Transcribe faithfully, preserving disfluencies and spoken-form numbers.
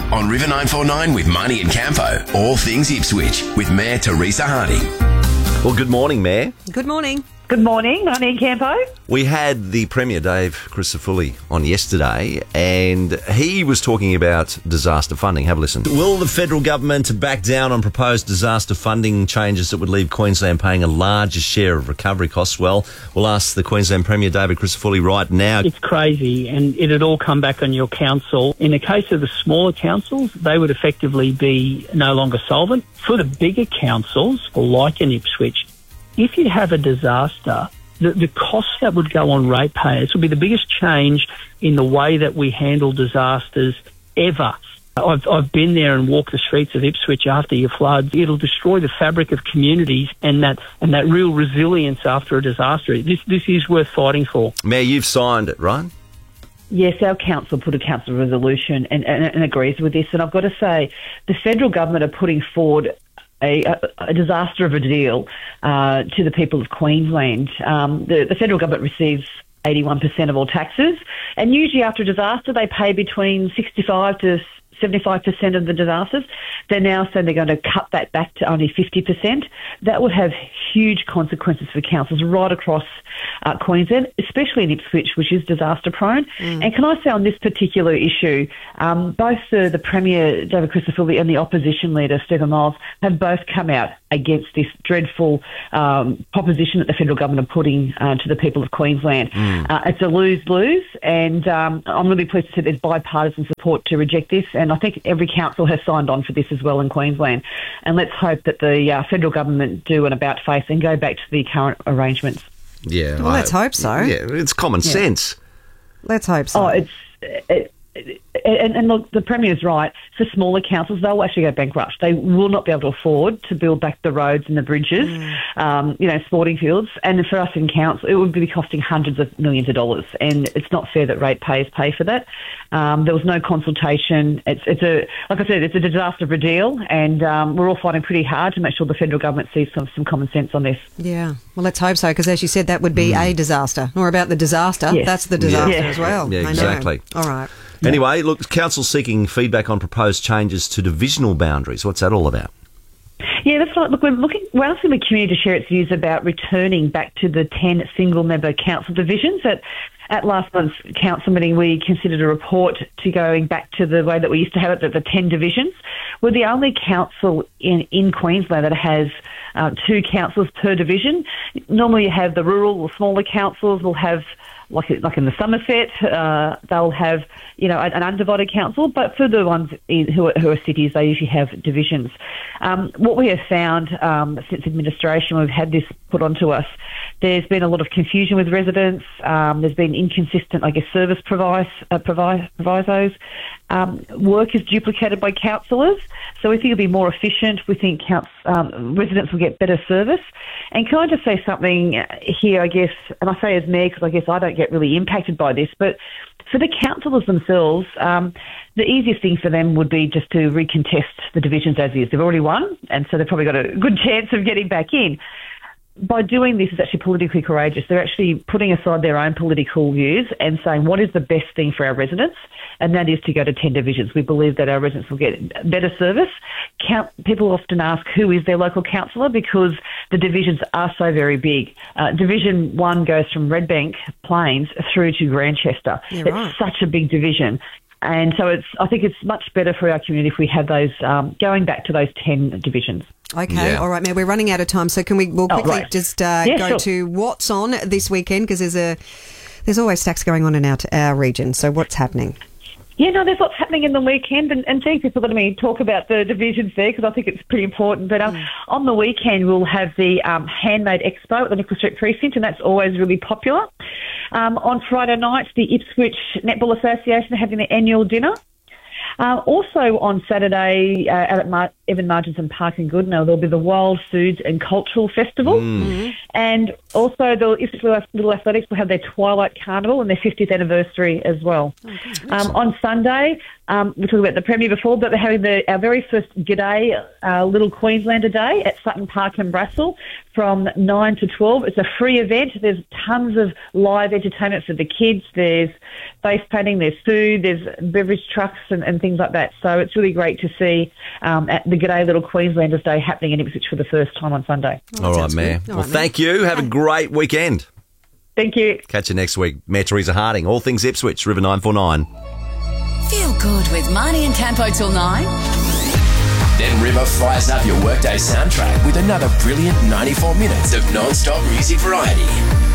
on River nine four nine with Marnie and Campo. All things Ipswich with Mayor Teresa Harding. Well, good morning, Mayor. Good morning. Good morning, Marnie and Campo. We had the Premier, Dave Crisafulli, on yesterday, and he was talking about disaster funding. Have a listen. Will the federal government back down on proposed disaster funding changes that would leave Queensland paying a larger share of recovery costs? Well, we'll ask the Queensland Premier, David Crisafulli, right now. It's crazy, and it'd all come back on your council. In the case of the smaller councils, they would effectively be no longer solvent. For the bigger councils, like in Ipswich, if you have a disaster, the, the costs that would go on ratepayers would be the biggest change in the way that we handle disasters ever. I've, I've been there and walked the streets of Ipswich after your floods. It'll destroy the fabric of communities and that and that real resilience after a disaster. This this is worth fighting for. Mayor, you've signed it, right? Yes, our council put a council resolution and, and, and agrees with this. And I've got to say, the federal government are putting forward A, a, a disaster of a deal uh, to the people of Queensland. Um, the, the federal government receives eighty-one percent of all taxes, and usually after a disaster they pay between sixty-five to seventy-five percent of the disasters. They're now saying they're going to cut that back to only fifty percent. That would have huge consequences for councils right across uh, Queensland, especially in Ipswich, which is disaster prone. Mm. And can I say on this particular issue, um, both the, the Premier, David Crisafulli, and the opposition leader, Stephen Miles, have both come out against this dreadful um, proposition that the federal government are putting uh, to the people of Queensland. Mm. Uh, it's a lose-lose, and um, I'm really pleased to see there's bipartisan support to reject this, and I think every council has signed on for this as well in Queensland. And let's hope that the uh, federal government do an about-face and go back to the current arrangements. Yeah. Well, I, let's hope so. Yeah, it's common yeah. sense. Let's hope so. Oh, it's... It, And, and look, the Premier's right. For smaller councils, they'll actually go bankrupt. They will not be able to afford to build back the roads and the bridges, mm. um, you know, sporting fields. And for us in council, it would be costing hundreds of millions of dollars. And it's not fair that ratepayers pay for that. Um, there was no consultation. It's, it's a, like I said, it's a disaster of a deal. And um, we're all fighting pretty hard to make sure the federal government sees some, some common sense on this. Yeah. Well, let's hope so, because as you said, that would be mm. a disaster. Nor about the disaster. Yes. That's the disaster yeah. as well. Yeah, I exactly. know. All right. Anyway, look, council's seeking feedback on proposed changes to divisional boundaries. What's that all about? Yeah, that's right. Look, we're looking, we're asking the community to share its views about returning back to the ten single-member council divisions. At, at last month's council meeting, we considered a report to going back to the way that we used to have it, the, the ten divisions. We're the only council in, in Queensland that has uh, two councils per division. Normally you have the rural or smaller councils will have Like like in the Somerset, uh, they'll have, you know, an undivided council. But for the ones in, who, are, who are cities, they usually have divisions. Um, what we have found um, since administration, we've had this put onto us, there's been a lot of confusion with residents. Um, there's been inconsistent, I guess, service provis- uh, provi- provisos. Um, work is duplicated by councillors. So we think it'll be more efficient. We think council, um, residents will get better service. And can I just say something here, I guess, and I say as mayor because I guess I don't get really impacted by this, but for the councillors themselves, um, the easiest thing for them would be just to recontest the divisions as is. They've already won, and so they've probably got a good chance of getting back in. By doing this, it's actually politically courageous. They're actually putting aside their own political views and saying what is the best thing for our residents, and that is to go to ten divisions. We believe that our residents will get better service. Count, people often ask who is their local councillor because the divisions are so very big. Uh, Division one goes from Redbank Plains through to Grantchester. Yeah, it's right. such a big division. And so it's. I think it's much better for our community if we have those, um, going back to those ten divisions. Okay, Yeah. all right, Mayor, we're running out of time, so can we we'll Oh, quickly right. just uh, Yeah, go sure. to what's on this weekend, because there's a there's always stacks going on in our, our region, so what's happening? Yeah, no, there's lots happening in the weekend, and, and thank you for letting me talk about the divisions there because I think it's pretty important. But um, mm. on the weekend, we'll have the um, Handmade Expo at the Nicholas Street Precinct, and that's always really popular. Um, on Friday night, the Ipswich Netball Association are having their annual dinner. Uh, also on Saturday, uh, out at Mar- Evan Marginson Park in Goodnow, there'll be the Wild Foods and Cultural Festival. Mm. Mm-hmm. And also the Ipswich Little Athletics will have their Twilight Carnival and their fiftieth anniversary as well. Okay, um, on Sunday, um, we talked about the Premier before, but they're having the, our very first G'day uh, Little Queenslander Day at Sutton Park in Brassel from nine to twelve. It's a free event. There's tons of live entertainment for the kids. There's face painting, there's food, there's beverage trucks and, and things like that. So it's really great to see um, at the G'day Little Queenslanders Day happening in Ipswich for the first time on Sunday. Oh, All right, Mayor. Well, right, thank you. Have a great weekend. Thank you. Catch you next week. Mayor Teresa Harding, All Things Ipswich, River nine four nine. Feel good with Marnie and Campo till nine. Then River fires up your workday soundtrack with another brilliant ninety-four minutes of non-stop music variety.